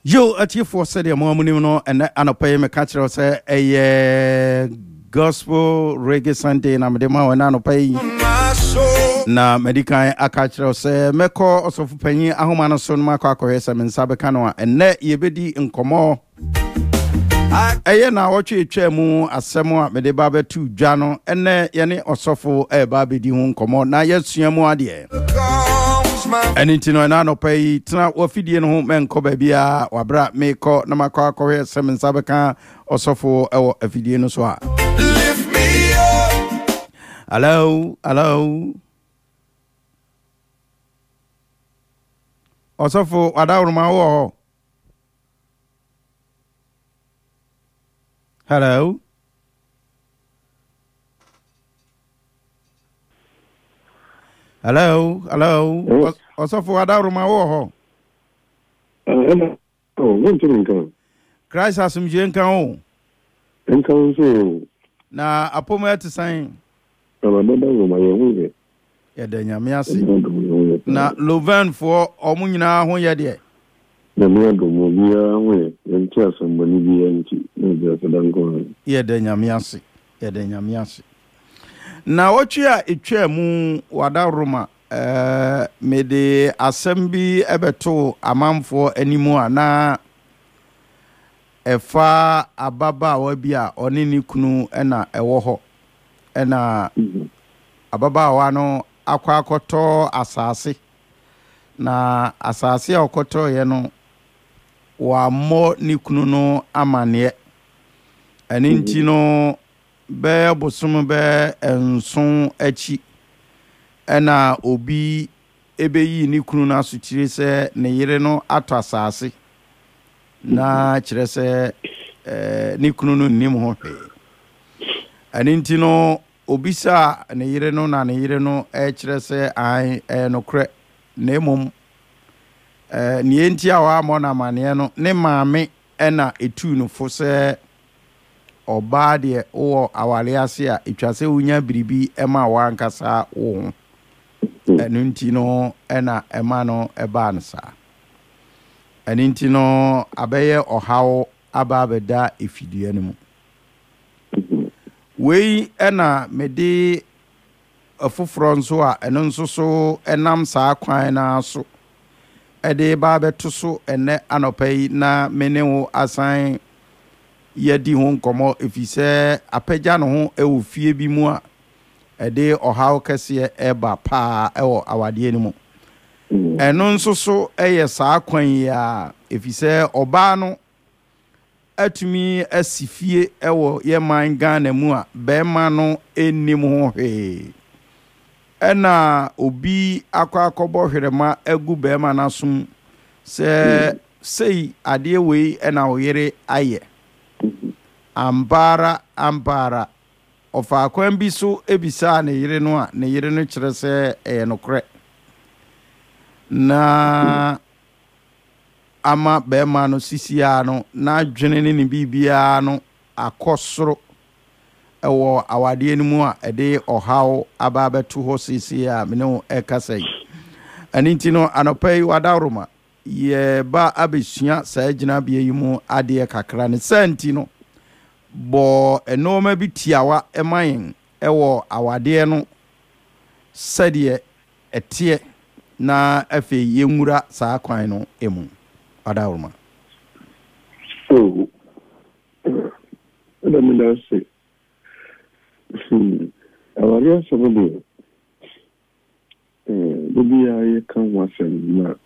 Yo, at you for said your mom, and Anopay me catch us a gospel reggae Sunday, and I'm the man when Anopay. Na medical a catch us Meko also for penny, a woman son Marco Coresa and Sabacanoa, and net ye bedi in Como. I na watch a chemu as Samoa Medebabe 2 Jano, and ne Yanni or Sofo a baby di home Como. Na yes, Yamu dear. And into no pay tna ofidie no men ko babia wabra me ko na makwa ko semen sabaka osofo e afidie no so a lift me up. Hello osofo wadawro ma wo hello Osofo adawro ma wo ho. Won to Christ asum je nkan o. Nkan so. Na apoma te san. Abada wo ma ye hu. Ye da nyame ase. Na Lovan for omu nyina ho ye de. Na me do mo bia ho ye nti asambani bia nti na bia sedan ko. Ye da nyame ase. Na wotu a etwa mu wadaroma mede assembi ebeto amanfo animu ana efa ababa wabia oni ni kunu na ewo ho na ababa wa no akwa akoto asase na asase a okoto ye no wa mo ni kunu no amane eni nti no be bosum be enson achi ena obi ebeyi ni kunu na so kire se ne yire no ato asase na kire se ni kunu no nim ho hwe ani nti no obisa ne yire no na ne yire no kire se an no kre na emom ni enti a wa mo na mane no ne maame ena etu no fo se oba de wo awale ase a etwase unya biribi ema wa nkasa wo enunti no ena ema no eba nsa enunti no abeye ohawo ababeda efidie no mu wei ena mede afufro nso a eno nso so enam saa kwan na so ede ba beto so ene anopai na menewo asan yedi hon komo efise apagya no ho ewo fie bi mu a ede ohaw kese eba pa ewo awade ni mu eno nso so eye saa kwan ya efise oba no atumi asifie ewo ye man Ghana mu a bema no enim ho hwe ena obi akwakobo hwerema agu bema nasum se sei ade wei ena oyere aye ambara ofa kwan bi so ebisa ne yire no a ne yire no kire se nokre na ama bema no sisia no na dwene ne bibia no akosoro ewo awade ni mu a ede ohaw ababeto ho sisia me no ekasai aninti no anopai wadaroma ye ba abesua saa gina bia yimu ade kakra ne santi no bo enoma bi tiawa emayen ewo awade no sede etie na afi yenwura saa kwan no emu adawroma so let me just say aware somebody bibi ya kan wasan na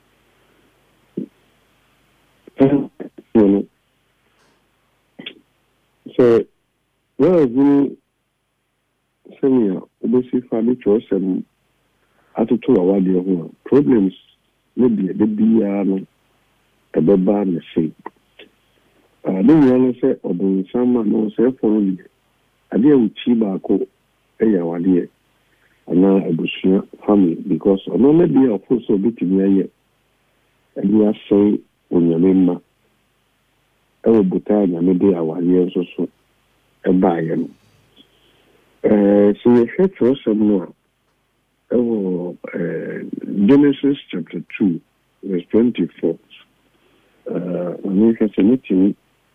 so where you senior obesi family chosen atutu awade ho problems maybe the bia no ebeba na say no one say odun sama no say for me ade uchi ba ko eya wade ana abusia family because no maybe of course obitimi aye and you say onyamema ewo buta nyame de awale nso so ebaaye no so we head for some no Genesis chapter 2 verse 24 when you can meeting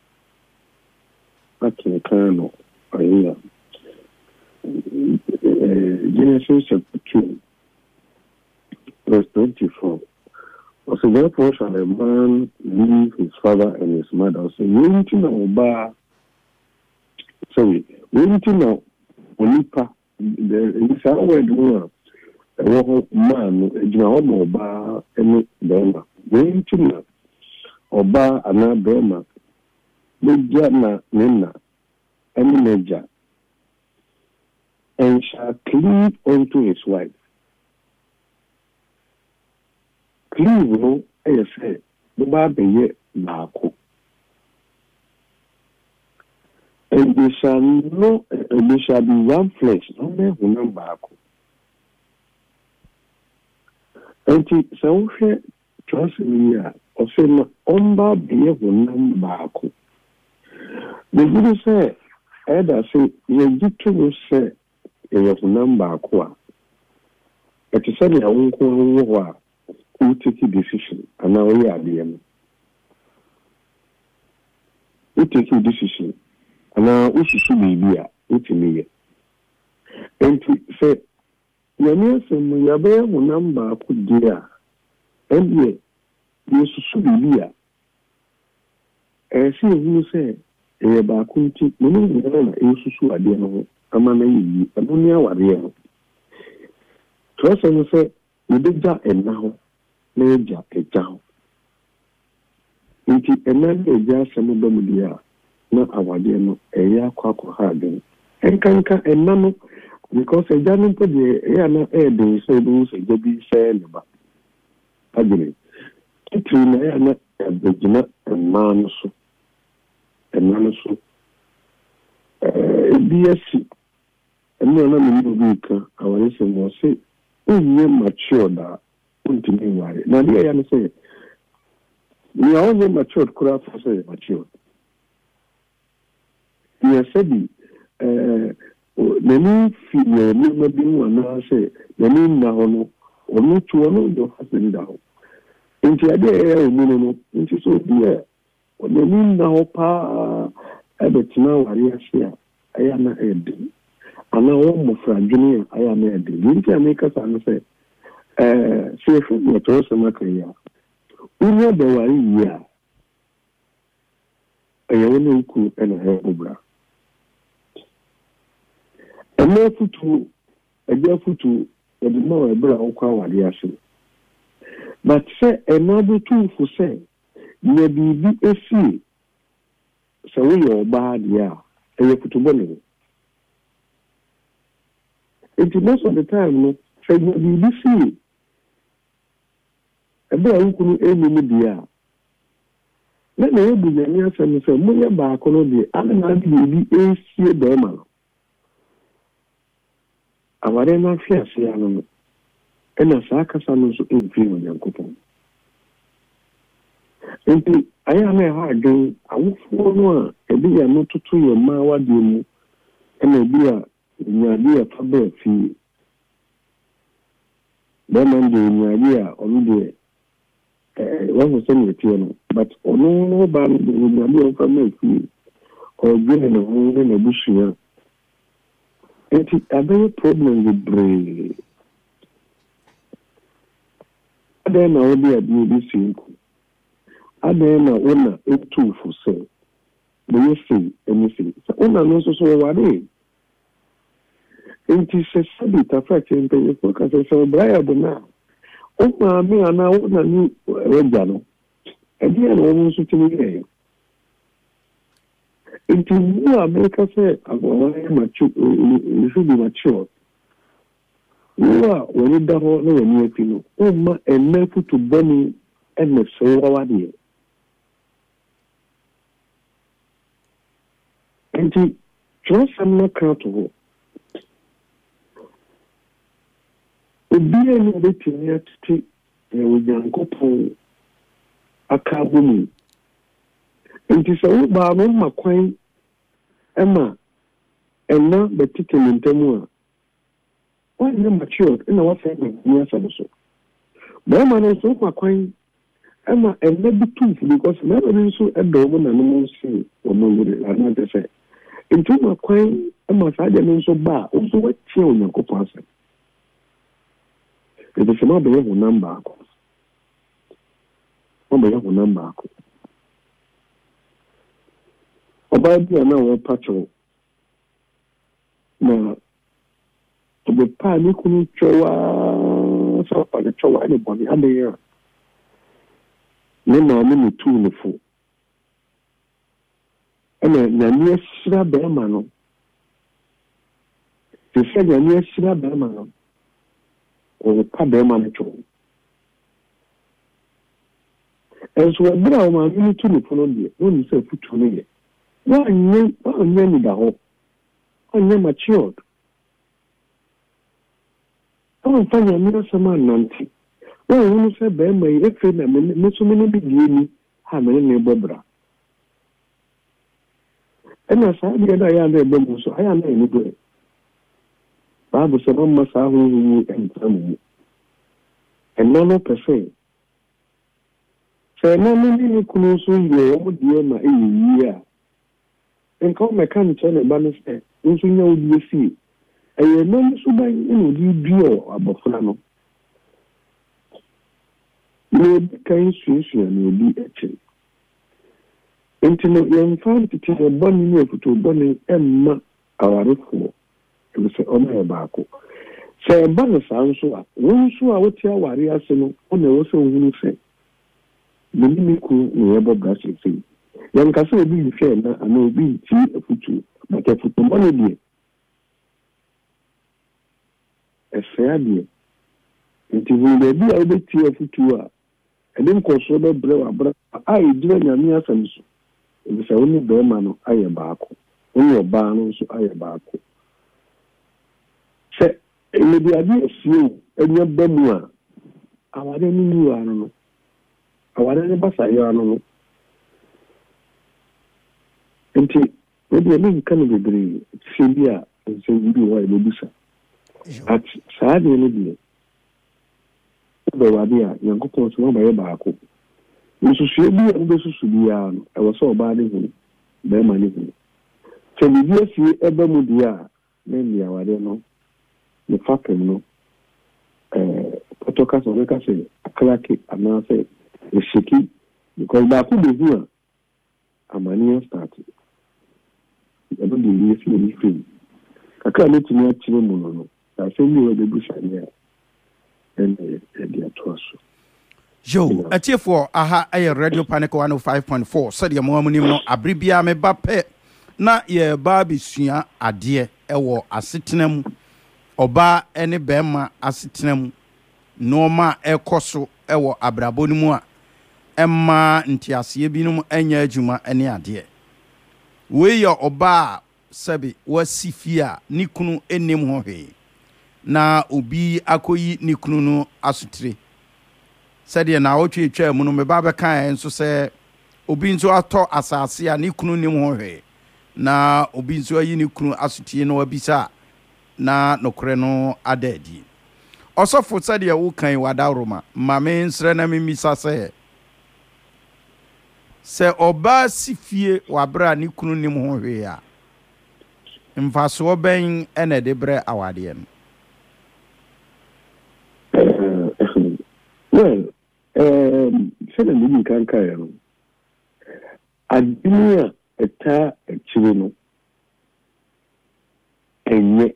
at the kind of Genesis chapter 2, verse 24. So therefore shall a man leave his father and his mother. So waiting now, waiting now, Onipa, the word one, a man, a job or any Burma. Waiting now, Oba ana Burma, Major Nina, any major, and shall cleave unto his wife. Cleave no, I say, the baby yet Baku. And they shall know, they shall be one flesh, no man who know Baku. And so trust me, or say, no, Omba be who know Baku. The good say, Ada say, you get to say, you have number Baku. It is only a won't who take a decision, and now we are the end. We take a decision, and now we should be here, which me. And to say, Yamia, some Yabe, number could dear, and yet, you should be here. And see who say, a Bakunti, Munu, you should be here, a man, a Munia, warrior. Trust and say, you did that and now. Major a down. Inti enande eja semu bamudia na awade no eya kwakọ ha den. Enkanka enano because eja no po de eya na den so do so eja bi se ne ba. Agire. Kitri na eya na ebegina emano so. Emano so. BSc. Eno na me bi ka awale se mo se onye mature da. Now, the I say, we are only matured, could have say matured. We are said, many female never being one, say, the name now, or not to one your husband down. Into a day, no, into so dear. When the name now, pa, Abbott now, I am a head. And now, almost for a junior, I am a head. Didn't make us answer? So if you told some career, we know the way here. I only cool and a hair. A more to a girl to the more a brown cow, but say another two for say, maybe BSc. So we are bad, yeah, and you put to money. It's most of the time, say, you BSc. Ebe ukuru emi dia na ebu nyanya asem se munye ba akono de ana na bi esie be ma aware na fiase ya no ena sa kasa no so emfi onyankopon enti aya na ha adwen awofo no a ebi ya no tutu ye ma wade mu ena ebi a nyade ya fa ba fi be man de nyade a onu de one was saying with you, but no band will be able to make you or get in a hole in a bush here. And it's a very problem with brain. Then I will be a BBC. I then I own a tool for sale. Do you see anything? So, owner knows also what it is. And it is a subject affecting the focus of so bribe now. Oh, me and I want a new Regano. Again, almost to me. It is more America say, you should be mature. You are when you don't know any people. Oh, my, and never to burning and the soul of the and to trust some not accountable. Obi eni betimi atete with Yankopon akabumi. Nti se wo ba no makwan ema enna betike ntemu a why you mature ina wa fa ni asaboso ba ma no so makwan Emma and maybe two because never so a doman and no see or no I not to say. Into my coin, Emma side and so bar, also what chill your copass. It is not the number. Number. About the now patrol. Now, the pan couldn't show so by the show anybody under here. No, no, two in the fool. And then near Sra Bermano. They said near Sra Bermano. Or the Paberman. And so, now I'm going to the phone. When you say put to me, one name the whole. One name matured. I will find a mirror man nanti. Well, when you say Berma, if you have so many big uni, how many neighbor bra. And as I get I am the so I am any good. Bible said, one must have you and family. And no per se. Say, no, many could also you, dear my year. And come my country and balance it. Also, know you see. And you know, so by you do about Flano. You be kind situation and you be a child. Until you find it is a bonny to bonny and our reform. It was a honor barco. Say a bonus answer. One so I would tell warriors on the also will say. The mimical never brush your feet. Young Castle will be fair and will be tea a foot, but a foot money dear. A fair dear. Until we may be able to tea a foot, and then consider brother. I do a near sense. It was only Berman, I am barco. Only a barn, so I am barco. Say, it may be a dear few, and your Bemua. Our enemy, you are no. Our enemy, you are no. Until maybe a little kind of degree, Sylvia, and say you do why you do so. At Saturday, maybe. The Wadia, young couples, one by a barco. Mrs. Shelby and Mrs. Subian, I was so bad in Berman. So the years you ever mudia, mainly our no, the fucking no. Potocas or Recassi, a cracky, and now say, a shaky, because that could be here. A mania started. I don't believe anything. I can't let you know Chimono. I say you were the bush here. And they are trust. Joe, a tier for aha a radio panic 105.4. Said your mom no abribia me bape na ye babi sua ade ewo asetenam oba ene bema asetenam noma ekoso ewo abraboni mu a emma ntiase binum anya adwuma ene ade we ye oba sabi wasifia nikunu enim ho hwe na obi akoyi nikunu no asutire said na otwe twa mu no me ba be kan enso se obi nso ato asase a nikunu nim ho hwe na obi nso ayi nikunu asutie no abisa na nokore no adadi osofo said ya wo kan wada roma mame nsre na memisa se oba sifie wabra nikunu nim ho hwe a mfaso ben ene debre awade no. Well, sɛdeɛ mimi kankaeɛ no adwene a ɛtaa akyire no ɛnyɛ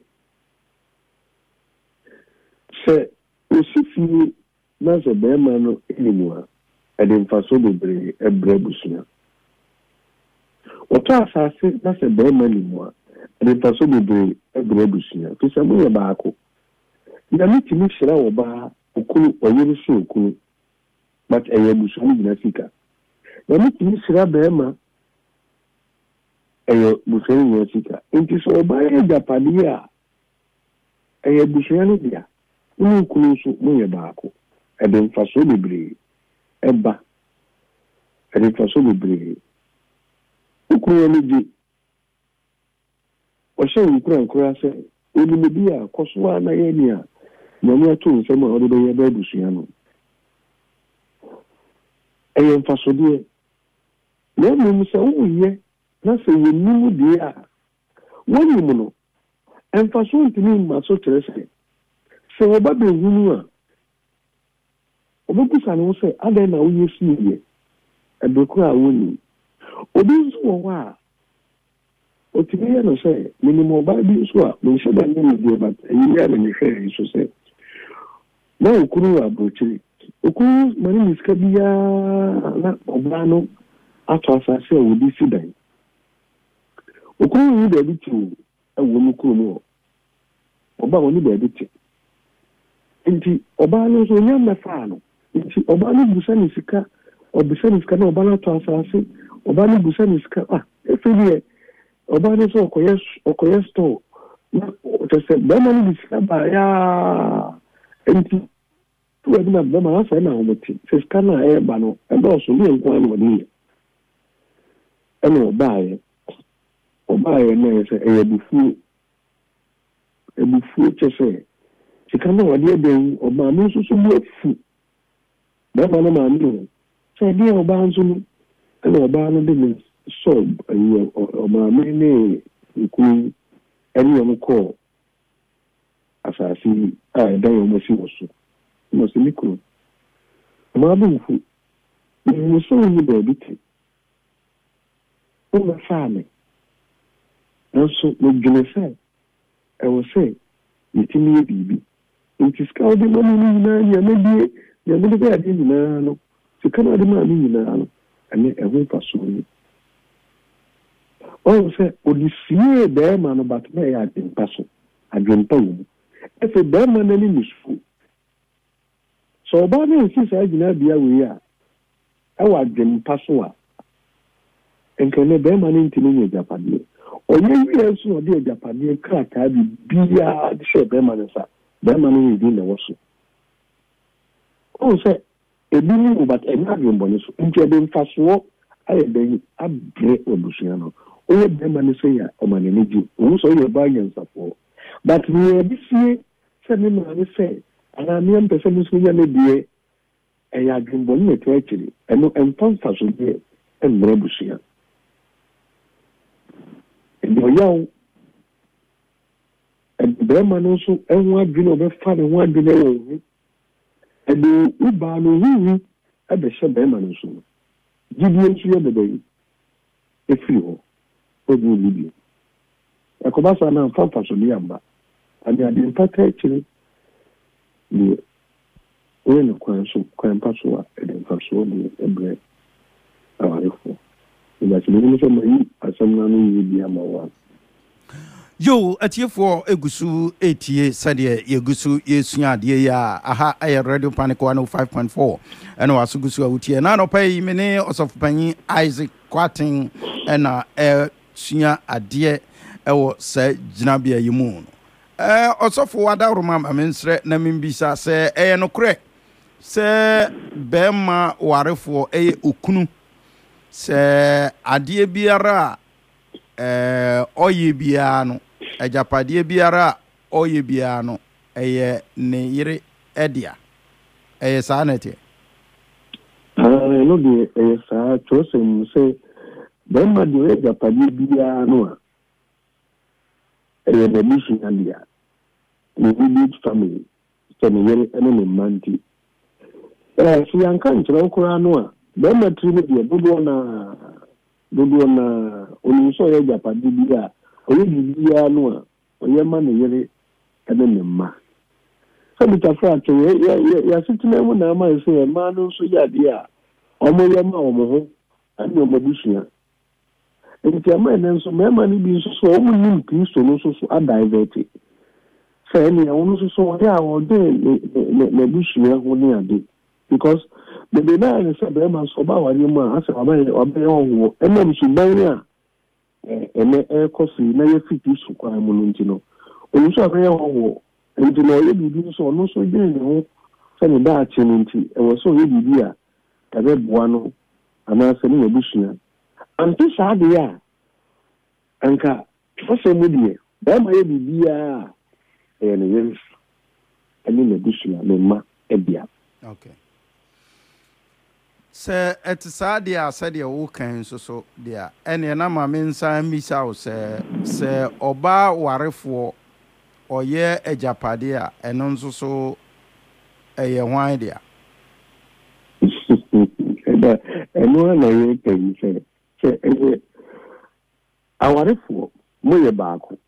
sɛ osi fie na sɛ bɛrima no anim a ɛde mfaso bebree ɛbrɛ abusua wɔtɔ asase na sɛ bɛrima anim a ɛde mfaso bebree ɛbrɛ abusua fi sɛ moyɛ baako nyame tumi hyira wɔ baa okunu oyere si okunu but ɛyɛ busua nyina sika nyame tumi hyira bɛrima ɛyɛ busua nyina sika nti sɛ ɔbaa yɛ japade a ɛyɛ busua no bia wo okunu nso moyɛ baako ɛde mfaso bebree ɛba ɛde mfaso bebree okunu no gye ɔhyɛ nkura sɛ ɔnim bi a kɔsoa na yɛ ni a nyame ato nsɛm a ɔde bɛyɛ bɛabusua no ɛyɛ mfasodeɛ na mmom sɛ woyɛ na sɛ yɛnim deɛ a wɔnim no mfaso ntumi mma so kyerɛ sɛ wɔba bɛhunu a ɔbɛbusa ne ho sɛ adɛn na woyɛ siiɛ ɛbɛkoro a wɔnim obi nso wɔ hɔ a ɔtumi yɛ no sɛ menim ɔbaa bi nso a menhyɛ da ne medeɛ but ɛyɛ a mehwɛ yi so sɛ na okunu wɔ aburokyiri okunu ma ne sika biara na ɔbaa no ato asase a wɔde si dan okunu yi baabi te ɛwɔ mu kurom hɔ ɔbaa wɔ ne baabi te nti ɔbaa no nso onye mmɛfaa no nti ɔbaa no busa ne sika ɔbusa ne sika na ɔbaa no ato asase ɔbaa no busa ne sika efi deɛ ɔbaa no nso ɔkɔyɛ store na ɔtɛ sɛ bɛrima no de sika baayaa nti tuwadi na bɛrima no asɛ na ɔmɔte sɛ sika no a ɛyɛba no ɛdɔɔso ne nko ara na ɔde yɛ ɛna ɔbaayɛ na yɛ sɛ ɛyɛ abufuo kyɛ sɛ sika no ɔde ɛbɛn ɔbaa no nso so bu afu bɛrima no maame no sɛ ɛdeɛ ɔbaa nso no ɛna ɔbaa no de ne sɔ ɔmaame ne nkunu ɛne ɔmo kɔɔ asase a ɛda yɛ ɔmo si wɔ so na ɔsɛ ne kuro ɔmaa bɛmfu ne sɛ ɔnyi baabi te ɔmɛfaa me nanso medwene sɛ ɛwɔ sɛ yɛtumi yɛ biribi nti sika wode ma me no nyinaa nea mede bɛyɛde nyinaa no sika no ade maa me nyinaa no ɛne ɛho mfasoɔ ni ɔwɔ sɛ ɔde siee bɛrima no but na ɛyɛ adwempa wɔ mu ɛfɛ bɛrima no ani ne suo sɛ ɔbaa no nsi saa gyinabea wei a ɛwɔ adwempa so a nkɛnɛ bɛrima no ntimi nyɛ agyapadeɛ ɔnyɛ wie nso na ɔde agyapadeɛ krataa biara de hyɛ bɛrima no nsa bɛrima no yɛ din na ɛwɔ so ɔwɔ sɛ ebi ne mu but ɛnyɛ adwembɔne so nti ɛde mfasoɔ ayɛ bɛyi abrɛ abusua no ɔyɛ bɛrima no sɛ yɛ ɔma n'ani gye ɔhu sɛ ɔyɛ ɔbaa nyansafoɔ but nea ɛde sie sɛ ne maame sɛ anaa nea mpɛ sɛ no nso nya no deɛ ɛyɛ adwembɔne na ɛtɔ akyiri ɛno ɛmfa mfasodeɛ mmerɛ abusua ɛde ɔyaw ɛde bɛrima no nso ɛho adwene ɔbɛfa ne ho adwene wɔ ho ɛde wobaa no huhu ɛbɛhyɛ bɛrima no nso no gyidie nso yɛ dada yi ɛfiri hɔ ɔde ɔni bio ɛkɔba saa na mfa mfasodeɛ amba ade mpata akyire deɛ ɔyɛ ne kwan pa so a ɛde mfasoɔ de ɛbrɛ awarefoɔ ìgbàsílẹ̀ sọ ma yí asẹ́mu náà yìí di ama wa. Yo atiefoɔ egusu etie sɛdeɛ yegusu yesua adeɛ ya aha ɛyɛ radio panic 105.4 ɛna waso gusu awutie na no pay me ne ɔsɔfopanyin Isaac Kwatin ɛna sua adeɛ ɛwɔ sɛ gyinabea yi mu ɔsɔfo wadaroma amensrɛ na membisa sɛ ɛyɛ no korɛ sɛ bɛma warefoɔ ɛyɛ okunu sɛ adeɛ biara ɔyɛ biara no agyapadeɛ biara ɔyɛ biara no ɛyɛ ne yere ɛdia ɛyɛ saa na ɛteɛ no deɛ ɛyɛ saa kyerɛsɛm sɛ bɛrima deɛ ɔyɛ agyapadeɛ biara no a ɛyɛ n'abusua dea ne immediate family sɛ ne yere ne ne mma nti sɛ yɛanka nkyerɛ wo koraa no a bɛrima tiri no deɛ dodoɔ na ɔnim sɛ ɔyɛ agyapadeɛ bi a ɔyɛ biribiara no a ɔyɛ ma ne yere ne ne mma sɛ bitafo akyɛ yɛasetena mu na ama yɛ sɛ mmaa no nso yɛ adeɛ a ɔmoyɛ ma ɔmo ho ɛne ɔmo abusua nti ama ɛnɛ nso mmarima no bi nso so ɔmo nim kristo no nso so adivɛte sɛ ɛnea ɔno nso so ɔde a ɔde n'abusua ho ne ade because bebe na ne sɛ bɛrima nso ɔba awareɛ mu a asɛ wabɛyɛ ɔhoɔ ɛnam suban a ɛnɛ ɛrekɔ firi na yɛfiri kristo kwan mu no nti no ɔno nso abɛyɛ ɔhoɔ nti na ɔyɛ biribi nso ɔno nso dwene ne ho sɛ ne daakye no nti ɛwɔ sɛ ɔyɛ biribi a ɛbɛboa no anaasɛ ne n'abusua ante saa adeɛ a anka ɔsɛ mu deɛ bɛrima yɛ biribiara a ɛyɛ ne yere ɛne n'abusua ne mma ɛbea. Okay. sɛ ɛte saa deɛ a sɛdeɛ wokan nso so deɛ ɛneɛ na ma me nsa mmisa wo sɛ ɔbaa warefoɔ ɔyɛ agyapadeɛ a ɛno nso so ɛyɛ hwan deɛ ɛno na yɛ pɛyi sɛ ɛyɛ awarefoɔ moyɛ baako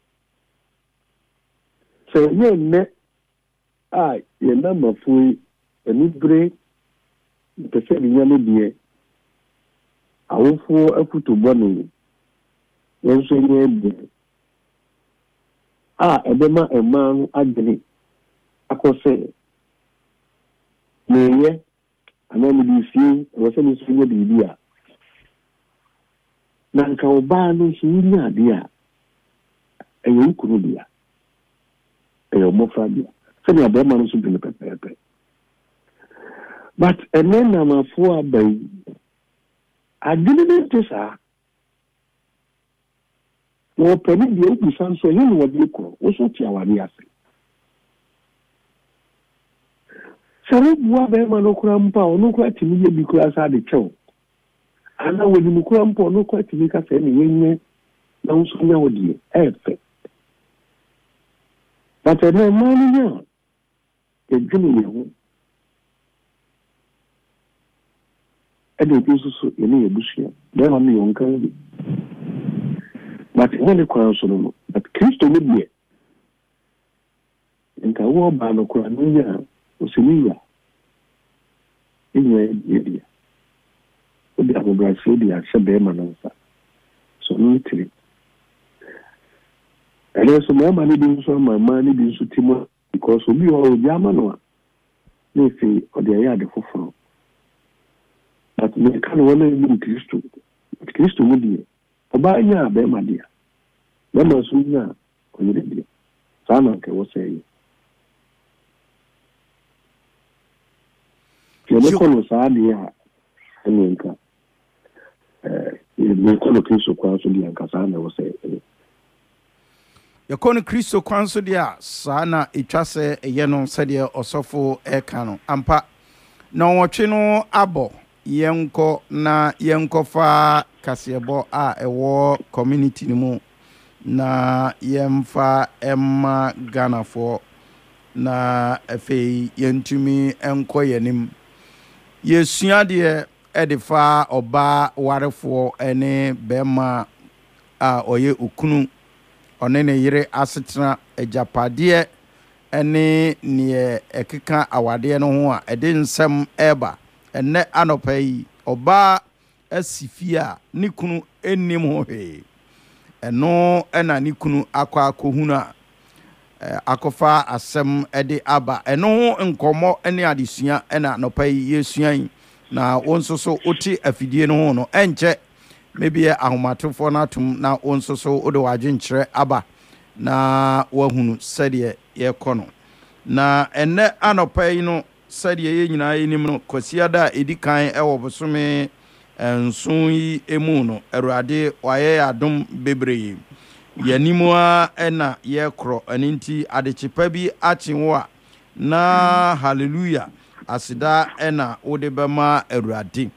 sɛ yɛ nnɛ a yɛnamafoɔ yi anibere mpɛ sɛ de nyame deɛ awofoɔ afutobɔ no yɛn nso nyɛ deɛ a ɛbɛma mmaa no adwene akɔ sɛ meyɛ anaa mede sie ɛwɔ sɛ meso nyɛ biribi a na nka ɔbaa no nso wonya adeɛ a ɛyɛ wo kunu dea ɛyɛ ɔmmɔfra dea sɛnea bɛrima no nso dwene pɛpɛɛpɛ but ɛnɛ namafoɔ aba yi adwene no nte saa wɔpɛ ne deɛ wobusa nso ɛyɛ ne wɔde korɔ wo so te aware ase sɛ wobua bɛrima no kora mpo a ɔno kora tumi yɛ bi kora saa de kyɛw anaa wɔnim kora mpo ɔno kora tumi ka sɛ ne yɛnyɛ na wo nso nya wo deɛ ɛɛfɛ but ɛnɛ mmaa no nya a yɛdwene yɛ ho ɛde bi nso so yɛne yɛ busua bɛrima no yɛ ɔnka bi but ɛnyɛ ne kwan so no but kristo no deɛ nka wo ɔbaa no kora no nya a osini ya inye yedi odi abobrase odi ahye bɛrima no nsa so no tiri ɛlɛ so mama ne bi nso mama ne bi nso timo because obi hɔ obi ama no a na efi ɔde ayɛ ade foforɔ but ne ka no wɔn ayi kristo mu deɛ ɔbaa nya bɛrima deɛ bɛrima nso nya ɔyere deɛ saa na nke wɔ sɛ yi yɛbɛkɔ saa deɛ a ɛne nka yɛbɛkɔ no kristo kwan so deɛ nka saa na ɛwɔ sɛ yɛkɔ no kristo kwan so deɛ a saa na ɛtwa sɛ ɛyɛ no sɛdeɛ ɔsɔfo ɛka no ampa na ɔwɔtwe no abɔ yɛnkɔ na yɛnkɔfa kaseɛbɔ a ɛwɔ community no mu na yɛmfa ɛma ghanafoɔ na afei yɛntumi ɛnkɔ yɛnim yɛsua deɛ ɛde fa ɔbaa warefoɔ ɛne bɛrima a ɔyɛ okunu ɔne ne yere asetena agyapadeɛ ɛne neɛ ɛkeka awadeɛ no ho a ɛde nsɛm ɛba ɛnɛ anɔpa yi ɔbaa asi fie a ne kunu ɛnnim ho hwee ɛno ɛna ne kunu akɔ akɔhunu a akɔfa asɛm ɛde aba ɛno ho nkɔmmɔ ɛne adesua ɛna anɔpa yi yɛsua yi na wo nso so wote afidie no ho no ɛnkyɛ maybe ahomatefoɔ no atom na wo nso so wode w'adwenkyerɛ aba na wahunu sɛdeɛ yɛkɔ no na ɛnɛ anɔpa yi no sɛdeɛ yɛ nyinaa yɛnim no kwasiada a ɛdi kan ɛwɔ bosome nson yi emu no awurade wayɛ adom bebree yɛnimu a ɛna yɛkorɔ ɛno nti adekyepa bi akye wo a na hallelujah aseda ɛna wode bɛma awurade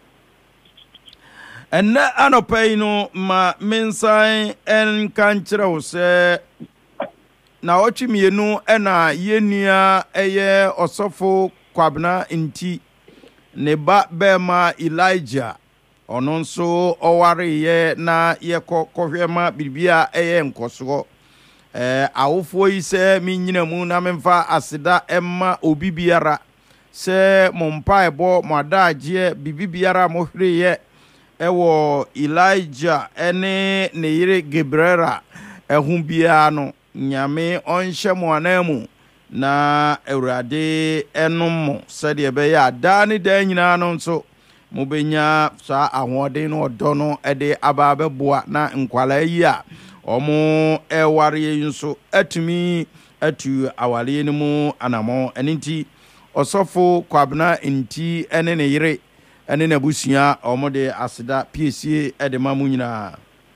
ɛnɛ anɔpa yi no ma mensan ɛnka nkyerɛ wo sɛ na ɔtwe mmienu ɛna yɛnnua ɛyɛ ɔsɔfo kwabena nti ne ba bɛma Elijah ɔno nso ɔwareyɛ na yɛkɔ kɔhwɛ ma biribia ɛyɛ nkɔsoɔ awofoɔ yi sɛ menyina mu na memfa aseda ɛma obi biara sɛ mo mpaebɔ mo adagyeɛ bibi biara mo hwereyɛ ɛwɔ Elijah ɛne ne yere Gebrera ɛho biara no nyame ɔnhyɛ mo anamu na awurade ɛnom mo sɛdeɛ ɛbɛyɛ a daa ne daa nyinaa no nso mobɛnya saa ahoɔden no ɔdɔ no ɛde aba bɛboa na nkwalaa yi a ɔmo ɛware yi nso atumi atu awale no mu anamo ɛno nti ɔsɔfo kwabena nti ɛne ne yere ɛne n'abusua ɔmo de aseda piesie ɛde ma mu nyinaa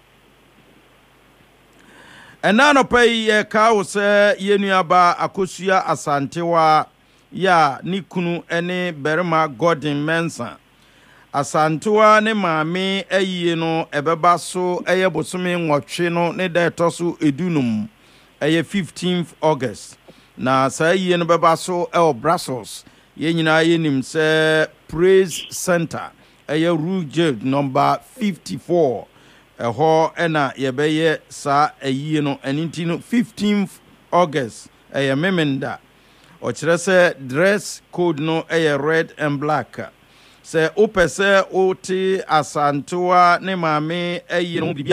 ɛna nɔpa yi yɛka wo sɛ yɛnuaba akosua asantewa ya ne kunu ɛne berima Gordon Mensa Asantewa ne maame ayie no ebeba so eye bosome nwotwe no ne da etoso edunum eye 15th August na sa ayie no beba so Brussels ye nyina ye nim se Praise Center eye Rue Jail number 54 eho ena yebeye sa ayie no eninti no 15th August eye memenda o kire se dress code no eye red and black. Se opese oti Asantewa ne maame ayi no bibia